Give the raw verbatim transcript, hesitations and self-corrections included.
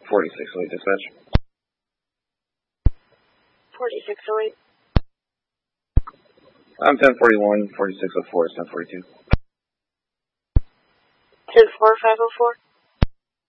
forty-six oh eight dispatch. forty-six oh eight. I'm ten forty-one, forty-six oh four, ten forty-two. ten four five oh four.